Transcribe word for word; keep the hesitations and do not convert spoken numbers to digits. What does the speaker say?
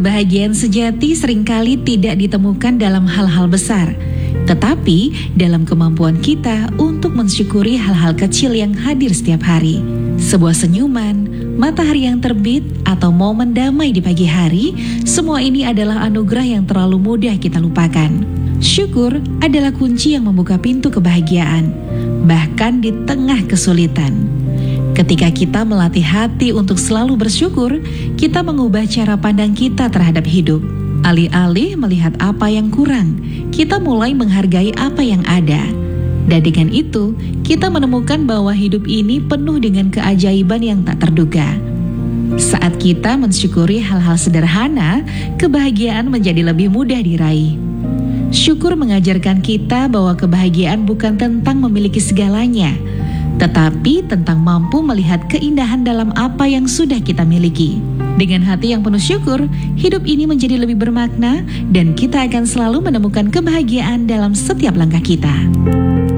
Kebahagiaan sejati seringkali tidak ditemukan dalam hal-hal besar, tetapi dalam kemampuan kita untuk mensyukuri hal-hal kecil yang hadir setiap hari. Sebuah senyuman, matahari yang terbit, atau momen damai di pagi hari, semua ini adalah anugerah yang terlalu mudah kita lupakan. Syukur adalah kunci yang membuka pintu kebahagiaan, bahkan di tengah kesulitan. Ketika kita melatih hati untuk selalu bersyukur, kita mengubah cara pandang kita terhadap hidup. Alih-alih melihat apa yang kurang, kita mulai menghargai apa yang ada. Dan dengan itu, kita menemukan bahwa hidup ini penuh dengan keajaiban yang tak terduga. Saat kita mensyukuri hal-hal sederhana, kebahagiaan menjadi lebih mudah diraih. Syukur mengajarkan kita bahwa kebahagiaan bukan tentang memiliki segalanya, tetapi tentang mampu melihat keindahan dalam apa yang sudah kita miliki. Dengan hati yang penuh syukur, hidup ini menjadi lebih bermakna dan kita akan selalu menemukan kebahagiaan dalam setiap langkah kita.